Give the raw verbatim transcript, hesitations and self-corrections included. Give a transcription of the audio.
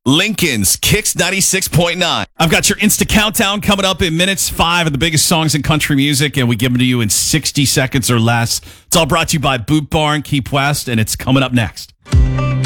Lincoln's Kicks ninety-six point nine. I've got your Insta Countdown coming up in minutes. Five of the biggest songs in country music, and we give them to you in sixty seconds or less. It's all brought to you by Boot Barn, Keep West, and it's coming up next.